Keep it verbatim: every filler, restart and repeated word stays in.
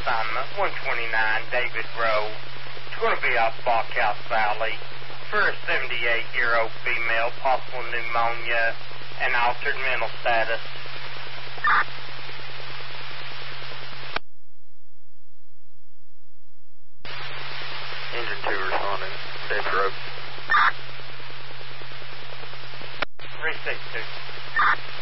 assignment, one twenty-nine David Road. It's going to be off Blockhouse Valley for a seventy-eight-year-old female, possible pneumonia and altered mental status. Engine two responding. David Road. three six two.